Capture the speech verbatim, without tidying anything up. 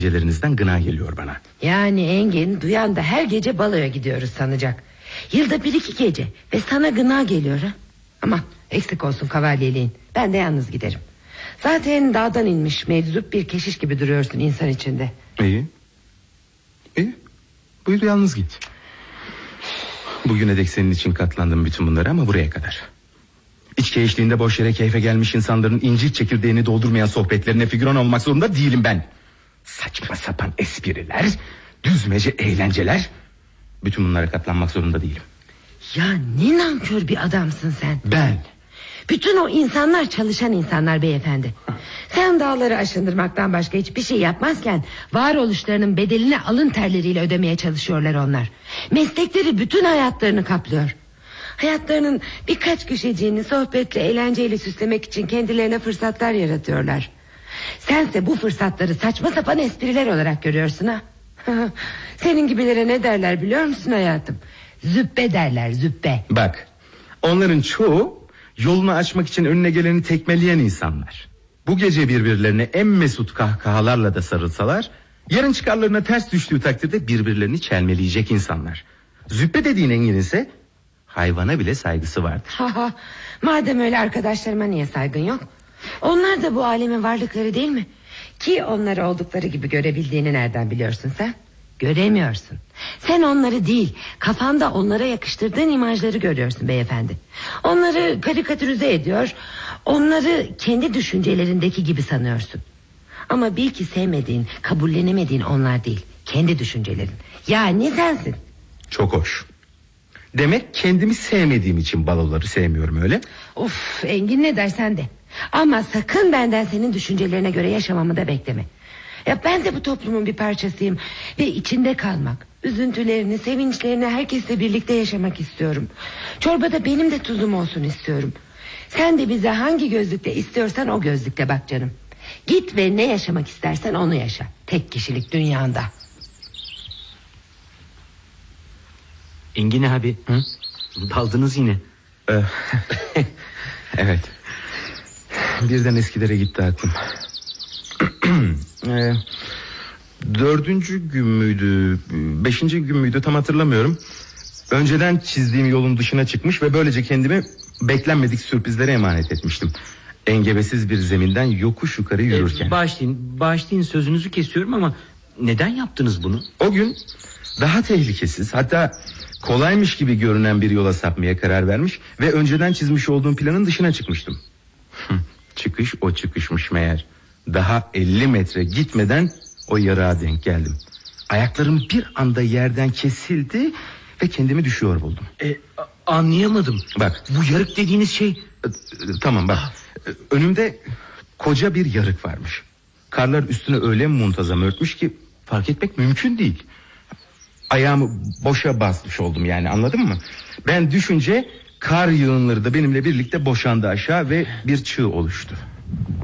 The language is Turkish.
gecelerinizden gına geliyor bana. Yani Engin, duyan da her gece baloya gidiyoruz sanacak. Yılda bir iki gece ve sana gına geliyor ha? Aman eksik olsun kavalyeliğin. Ben de yalnız giderim. Zaten dağdan inmiş meczup bir keşiş gibi duruyorsun insan içinde. İyi. İyi. Buyur yalnız git. Bugüne dek senin için katlandım bütün bunları ama buraya kadar. İçki eşliğinde boş yere keyfe gelmiş insanların incir çekirdeğini doldurmayan sohbetlerine figüran olmak zorunda değilim ben. Saçma sapan espriler, düzmece eğlenceler. Bütün bunlara katlanmak zorunda değilim. Ya ne nankör bir adamsın sen. Ben. Bütün o insanlar çalışan insanlar beyefendi. Sen dağları aşındırmaktan başka hiçbir şey yapmazken varoluşlarının bedelini alın terleriyle ödemeye çalışıyorlar onlar. Meslekleri bütün hayatlarını kaplıyor. Hayatlarının birkaç köşeciğini sohbetle, eğlenceyle süslemek için kendilerine fırsatlar yaratıyorlar. Sense bu fırsatları saçma sapan espriler olarak görüyorsun ha. Senin gibilere ne derler biliyor musun hayatım? Züppe derler, züppe. Bak, onların çoğu yolunu açmak için önüne geleni tekmeleyen insanlar. Bu gece birbirlerine en mesut kahkahalarla da sarılsalar, yarın çıkarlarına ters düştüğü takdirde birbirlerini çelmeleyecek insanlar. Züppe dediğin Engin ise hayvana bile saygısı vardır. Madem öyle, arkadaşlarıma niye saygın yok? Onlar da bu alemin varlıkları değil mi? Ki onları oldukları gibi görebildiğini nereden biliyorsun sen? Göremiyorsun. Sen onları değil, kafanda onlara yakıştırdığın imajları görüyorsun beyefendi. Onları karikatürize ediyor, onları kendi düşüncelerindeki gibi sanıyorsun. Ama bil ki sevmediğin, kabullenemediğin onlar değil, kendi düşüncelerin. Yani sensin. Çok hoş. Demek kendimi sevmediğim için baloları sevmiyorum, öyle? Of Engin, ne dersen de. Ama sakın benden senin düşüncelerine göre yaşamamı da bekleme. Ya ben de bu toplumun bir parçasıyım ve içinde kalmak, üzüntülerini, sevinçlerini herkesle birlikte yaşamak istiyorum. Çorbada benim de tuzum olsun istiyorum. Sen de bize hangi gözlükle istiyorsan o gözlükle bak canım. Git ve ne yaşamak istersen onu yaşa. Tek kişilik dünyanda. Engin abi, hı? Daldınız yine. Evet. Birden eskilere gitti aklım. ee, dördüncü gün müydü, beşinci gün müydü tam hatırlamıyorum. Önceden çizdiğim yolun dışına çıkmış ve böylece kendimi beklenmedik sürprizlere emanet etmiştim. Engebesiz bir zeminden yokuş yukarı yürürken. Ee, bağışlayın, bağışlayın sözünüzü kesiyorum ama neden yaptınız bunu? O gün daha tehlikesiz, hatta kolaymış gibi görünen bir yola sapmaya karar vermiş ve önceden çizmiş olduğum planın dışına çıkmıştım. Çıkış o çıkışmış meğer. Daha elli metre gitmeden o yarığa denk geldim. Ayaklarım bir anda yerden kesildi ve kendimi düşüyor buldum. E, anlayamadım. Bak, bu yarık dediğiniz şey... Tamam bak, önümde koca bir yarık varmış. Karlar üstüne öyle muntazam örtmüş ki fark etmek mümkün değil. Ayağımı boşa basmış oldum, yani anladın mı? Ben düşünce kar yığınları da benimle birlikte boşandı aşağı ve bir çığ oluştu.